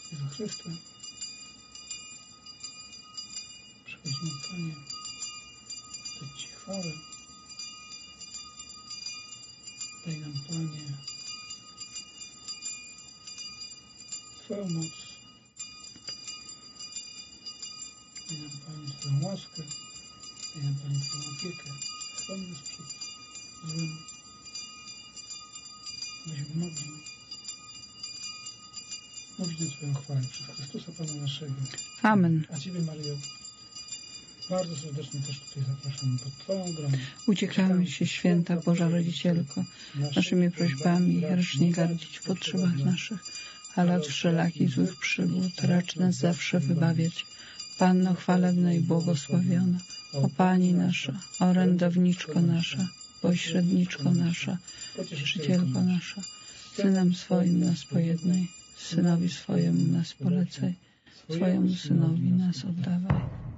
Jezu Chryste, przychodzimy, Panie, dać Ci chwałę. Daj nam, Panie, Twoją moc. Daj nam, Panie, Twoją łaskę. Daj nam, Panie, Twoją opiekę. Chroni nas przed złym. Byśmy mogli mówić na Twoją chwałę przez Chrystusa Pana naszego. Amen. A Ciebie, Maryjo, bardzo serdecznie też tutaj zapraszam pod Twoją bramę. Uciekamy się, święta Boża Rodzicielko, naszymi prośbami racz nie gardzić w potrzebach naszych, ale od wszelakich złych przygód racz nas zawsze wybawiać. Panno chwalebna i błogosławiona, o Pani nasza, orędowniczko nasza, pośredniczko nasza, Pocieszycielko nasza, Synem swoim nas pojednaj, Synowi swojemu nas polecaj, swojemu Synowi nas oddawaj.